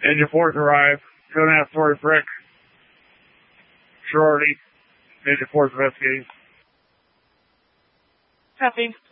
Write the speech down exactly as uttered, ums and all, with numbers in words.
Engine four's arrived. Two and a half story brick. Shorty. Engine four's investigating. Copy.